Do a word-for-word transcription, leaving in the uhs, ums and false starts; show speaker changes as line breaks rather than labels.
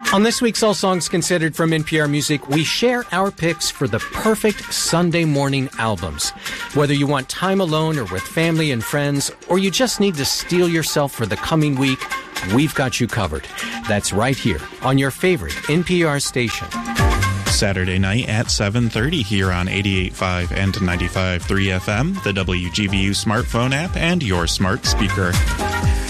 On this week's All Songs Considered from N P R Music, we share our picks for the perfect Sunday morning albums. Whether you want time alone or with family and friends, or you just need to steel yourself for the coming week, we've got you covered. That's right here on your favorite N P R station.
Saturday night at seven thirty here on eighty-eight point five and ninety-five point three F M, the W G V U smartphone app, and your smart speaker.